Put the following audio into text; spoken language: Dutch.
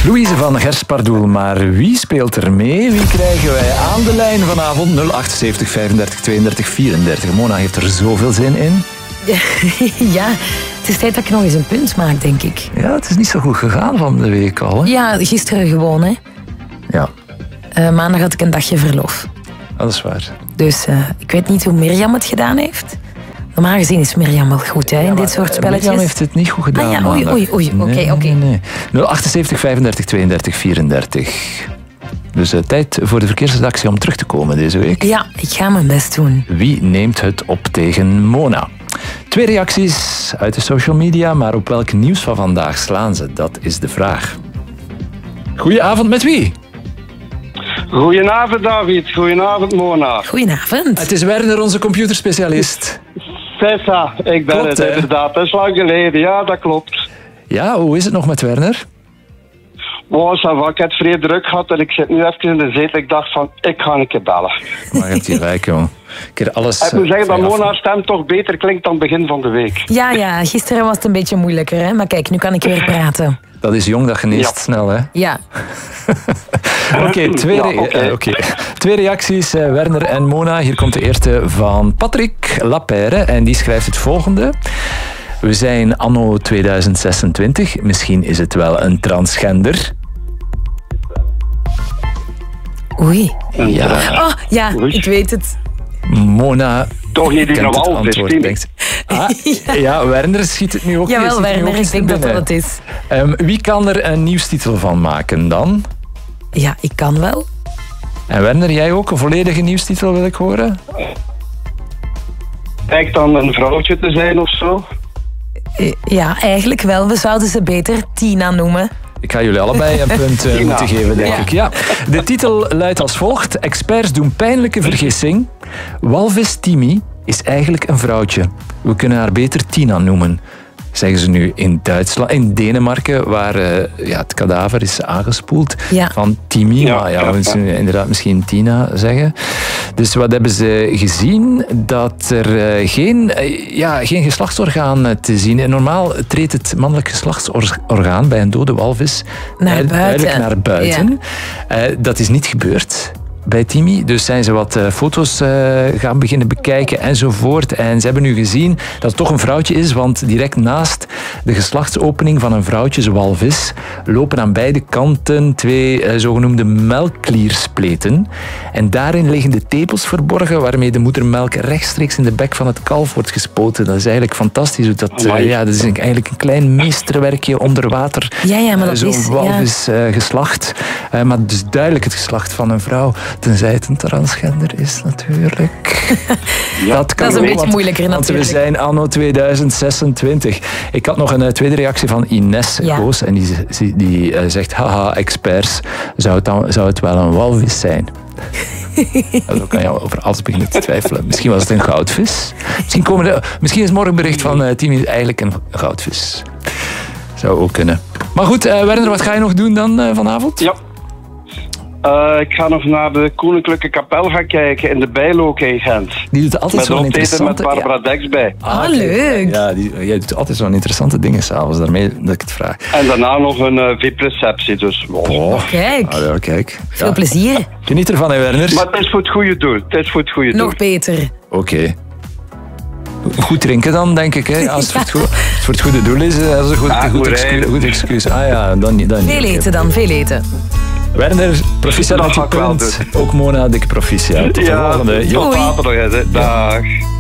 Louise van Gerspardoel, maar wie speelt er mee? Wie krijgen wij aan de lijn vanavond? 078 35 32 34. Mona heeft er zoveel zin in. Ja, het is tijd dat ik nog eens een punt maak, denk ik. Ja, het is niet zo goed gegaan van de week al. Hè? Ja, gisteren gewoon, hè. Ja. Maandag had ik een dagje verlof. Dat is waar. Dus ik weet niet hoe Mirjam het gedaan heeft. Normaal gezien is Mirjam wel goed, hè, in dit soort spelletjes. Mirjam heeft het niet goed gedaan. Ah ja, oei. Oké. Nee. 078 35 32 34. Dus tijd voor de verkeersredactie om terug te komen deze week. Ja, ik ga mijn best doen. Wie neemt het op tegen Mona? 2 reacties uit de social media, maar op welk nieuws van vandaag slaan ze? Dat is de vraag. Goedenavond, met wie? Goedenavond, David. Goedenavond, Mona. Goedenavond. Het is Werner, onze computerspecialist. Tessa, ik ben Klopt, het hè? inderdaad. Dat is lang geleden. Ja, dat klopt. Ja, hoe is het nog met Werner? Oh, ik heb het vrij druk gehad en ik zit nu even in de zetel. Ik dacht van, ik ga een keer bellen. Maar je hebt hier gelijk, joh. Ik moet zeggen dat Mona's stem toch beter klinkt dan begin van de week. Ja, gisteren was het een beetje moeilijker, hè. Maar kijk, nu kan ik weer praten. Dat is jong, dat geneest snel, hè? Ja. Oké, twee reacties, Werner en Mona. Hier komt de eerste van Patrick Lapeyre en die schrijft het volgende. We zijn anno 2026. Misschien is het wel een transgender. Oei. Ja. Oh, ja, ik weet het. Mona Toch niet die kent het normaal antwoord, is, denkt. Ja, Werner schiet het nu ook. Jawel, Werner, ik denk dat dat het is. Wie kan er een nieuwstitel van maken dan? Ja, ik kan wel. En Werner, jij ook? Een volledige nieuwstitel wil ik horen? Lijkt dan een vrouwtje te zijn of zo? Ja, eigenlijk wel. We zouden ze beter Tina noemen. Ik ga jullie allebei een punt moeten geven, denk ik. Ja. De titel luidt als volgt. Experts doen pijnlijke vergissing. Walvis Timmy is eigenlijk een vrouwtje. We kunnen haar beter Tina noemen. Zeggen ze nu in Duitsland, in Denemarken, waar het kadaver is aangespoeld van Timmy. Ja, maar we moeten inderdaad misschien Tina zeggen. Dus wat hebben ze gezien? Dat er geen geslachtsorgaan te zien is. Normaal treedt het mannelijk geslachtsorgaan bij een dode walvis duidelijk naar buiten. Ja. Dat is niet gebeurd bij Timmy. Dus zijn ze wat foto's gaan beginnen bekijken enzovoort. En ze hebben nu gezien dat het toch een vrouwtje is, want direct naast de geslachtsopening van een vrouwtjeswalvis lopen aan beide kanten 2 zogenoemde melkklierspleten. En daarin liggen de tepels verborgen waarmee de moedermelk rechtstreeks in de bek van het kalf wordt gespoten. Dat is eigenlijk fantastisch. Dat is eigenlijk een klein meesterwerkje onder water. Maar dat zo'n walvis geslacht. Maar dus duidelijk het geslacht van een vrouw. Tenzij het een transgender is, natuurlijk. Dat is een beetje moeilijker, natuurlijk. Want we zijn anno 2026. Ik had nog een tweede reactie van Ines Goos. En die zegt, haha, experts, zou het wel een walvis zijn? Zo kan je over alles beginnen te twijfelen. Misschien was het een goudvis. Misschien is morgen bericht van Timmy eigenlijk een goudvis. Zou ook kunnen. Maar goed, Werner, wat ga je nog doen dan vanavond? Ja. Ik ga nog naar de Koninklijke Kapel gaan kijken in de Bijlook in Gent. Die doet altijd zo'n interessante... Met Barbara Dex bij. Leuk. Ja, jij doet altijd zo'n interessante dingen s'avonds. Daarmee dat ik het vraag. En daarna nog een VIP-receptie. Dus, Kijk. Kijk. Veel plezier. Geniet ervan, hè, Werner. Maar het is voor het goede doel. Nog beter. Oké. Goed drinken dan, denk ik. Hè? Als het voor het goede doel is, dat is een goed excuus. Dan veel eten dan, veel eten. Werner, proficiat met je punt. Ook Mona, dikke proficiat. Tot de volgende. Tot later nog eens. Dag.